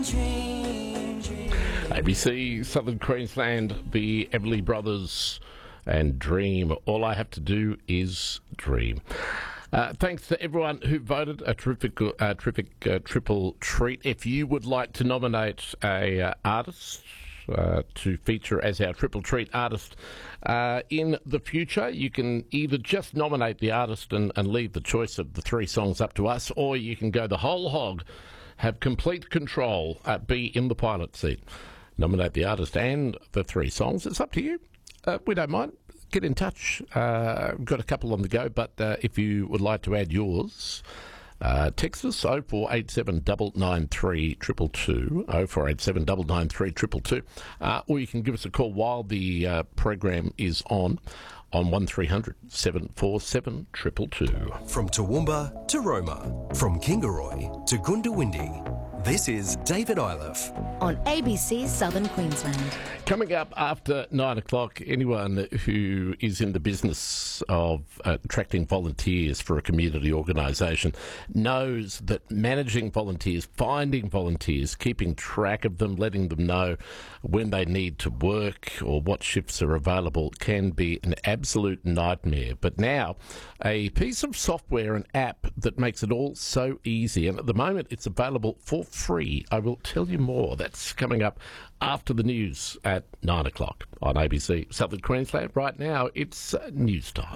ABC, Southern Queensland, the Everly Brothers and Dream. All I have to do is dream. Thanks to everyone who voted. A terrific triple treat. If you would like to nominate a artist to feature as our triple treat artist in the future, you can either just nominate the artist and leave the choice of the three songs up to us, or you can go the whole hog, have complete control, be in the pilot seat. Nominate the artist and the three songs. It's up to you. We don't mind. Get in touch. We've got a couple on the go, but if you would like to add yours, text us 0487 993 222, 0487 993 222, or you can give us a call while the program is on 1300 747 222. From Toowoomba to Roma, from Kingaroy to Goondiwindi, this is David Iliff on ABC Southern Queensland. Coming up after 9 o'clock, anyone who is in the business of attracting volunteers for a community organisation knows that managing volunteers, finding volunteers, keeping track of them, letting them know when they need to work or what shifts are available can be an absolute nightmare. But now, a piece of software, an app that makes it all so easy, and at the moment it's available for free. I will tell you more. That's coming up after the news at 9 o'clock on ABC Southern Queensland. Right now, it's news time.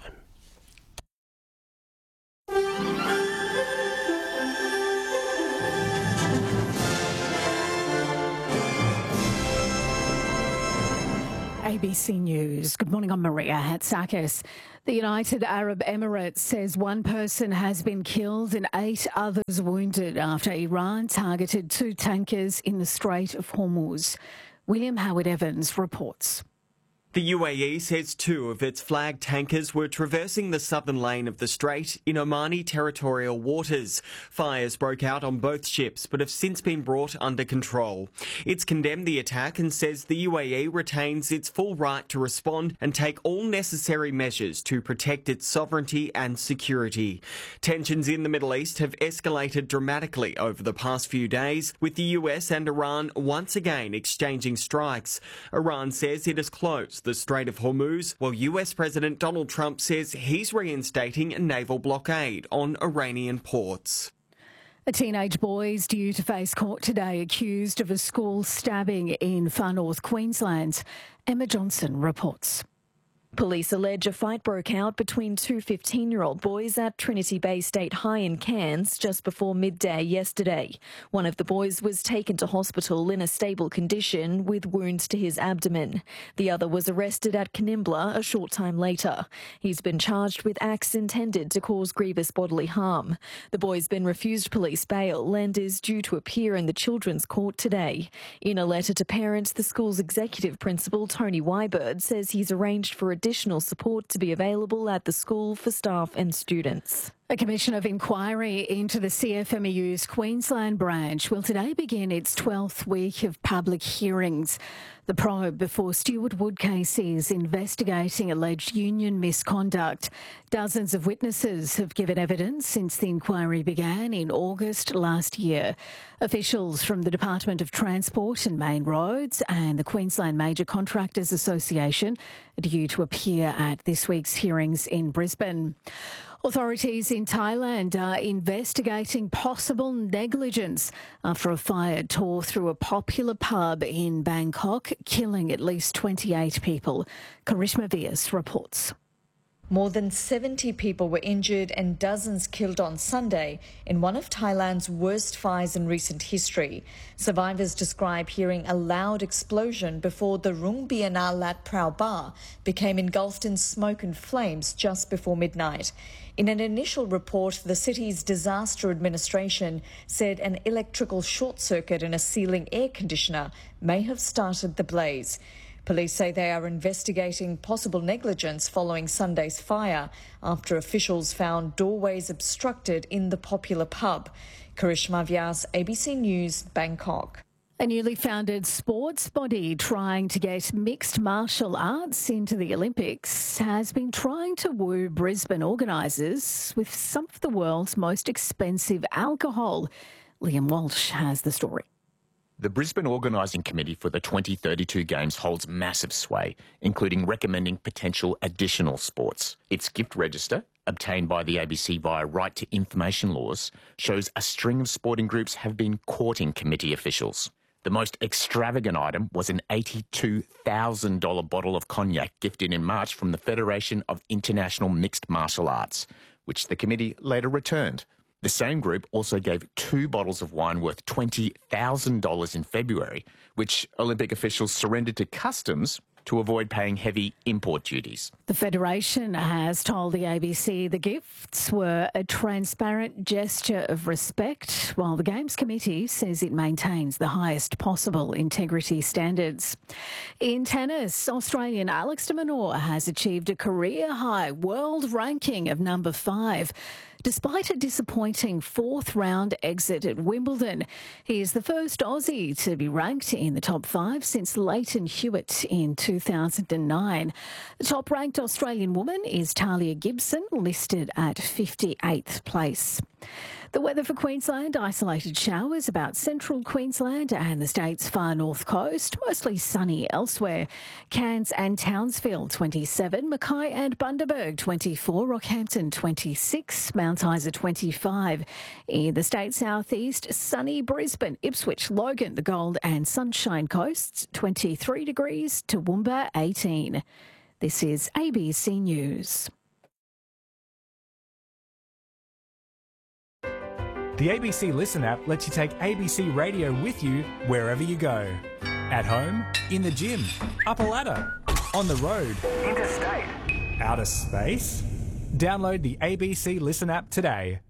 ABC News. Good morning, I'm Maria Hatzakis. The United Arab Emirates says one person has been killed and 8 others wounded after Iran targeted 2 tankers in the Strait of Hormuz. William Howard Evans reports. The UAE says 2 of its flagged tankers were traversing the southern lane of the strait in Omani territorial waters. Fires broke out on both ships but have since been brought under control. It's condemned the attack and says the UAE retains its full right to respond and take all necessary measures to protect its sovereignty and security. Tensions in the Middle East have escalated dramatically over the past few days, with the US and Iran once again exchanging strikes. Iran says it has closed the Strait of Hormuz, while US President Donald Trump says he's reinstating a naval blockade on Iranian ports. A teenage boy is due to face court today accused of a school stabbing in far north Queensland. Emma Johnson reports. Police allege a fight broke out between 2 15-year-old boys at Trinity Bay State High in Cairns just before midday yesterday. One of the boys was taken to hospital in a stable condition with wounds to his abdomen. The other was arrested at Canimbla a short time later. He's been charged with acts intended to cause grievous bodily harm. The boy's been refused police bail and is due to appear in the Children's Court today. In a letter to parents, the school's executive principal, Tony Wybird, says he's arranged for additional support to be available at the school for staff and students. A commission of inquiry into the CFMEU's Queensland branch will today begin its 12th week of public hearings. The probe before Stuart Wood cases investigating alleged union misconduct. Dozens of witnesses have given evidence since the inquiry began in August last year. Officials from the Department of Transport and Main Roads and the Queensland Major Contractors Association are due to appear at this week's hearings in Brisbane. Authorities in Thailand are investigating possible negligence after a fire tore through a popular pub in Bangkok, killing at least 28 people. Karishma Vyas reports. More than 70 people were injured and dozens killed on Sunday in one of Thailand's worst fires in recent history. Survivors describe hearing a loud explosion before the Rung Biana Lat Prao bar became engulfed in smoke and flames just before midnight. In an initial report, the city's disaster administration said an electrical short circuit in a ceiling air conditioner may have started the blaze. Police say they are investigating possible negligence following Sunday's fire after officials found doorways obstructed in the popular pub. Karishma Vyas, ABC News, Bangkok. A newly founded sports body trying to get mixed martial arts into the Olympics has been trying to woo Brisbane organisers with some of the world's most expensive alcohol. Liam Walsh has the story. The Brisbane Organising Committee for the 2032 Games holds massive sway, including recommending potential additional sports. Its gift register, obtained by the ABC via right to information laws, shows a string of sporting groups have been courting committee officials. The most extravagant item was an $82,000 bottle of cognac gifted in March from the Federation of International Mixed Martial Arts, which the committee later returned. The same group also gave 2 bottles of wine worth $20,000 in February, which Olympic officials surrendered to customs to avoid paying heavy import duties. The Federation has told the ABC the gifts were a transparent gesture of respect, while the Games Committee says it maintains the highest possible integrity standards. In tennis, Australian Alex de Minaur has achieved a career-high world ranking of number 5. Despite a disappointing 4th round exit at Wimbledon, he is the first Aussie to be ranked in the top 5 since Leighton Hewitt in 2009. The top-ranked Australian woman is Talia Gibson, listed at 58th place. The weather for Queensland: isolated showers about central Queensland and the state's far north coast, mostly sunny elsewhere. Cairns and Townsville 27, Mackay and Bundaberg 24, Rockhampton 26, Mount Isa 25. In the state's southeast, sunny Brisbane, Ipswich, Logan, the Gold and Sunshine Coasts 23 degrees, Toowoomba 18. This is ABC News. The ABC Listen app lets you take ABC Radio with you wherever you go. At home, in the gym, up a ladder, on the road, interstate, outer space. Download the ABC Listen app today.